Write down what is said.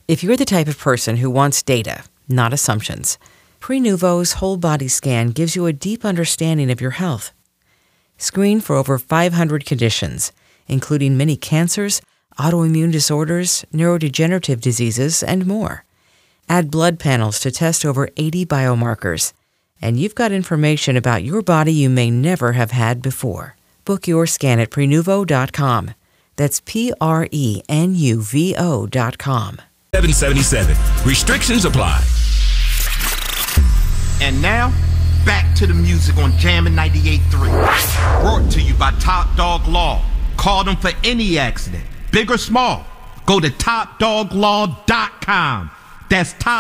If you're the type of person who wants data, not assumptions, Prenuvo's whole body scan gives you a deep understanding of your health. Screen for over 500 conditions, including many cancers, autoimmune disorders, neurodegenerative diseases, and more. Add blood panels to test over 80 biomarkers, and you've got information about your body you may never have had before. Book your scan at Prenuvo.com. That's Prenuvo.com. 777. Restrictions apply. And now, back to the music on Jammin' 98.3. Brought to you by Top Dog Law. Call them for any accident, big or small. Go to TopDogLaw.com. That's Top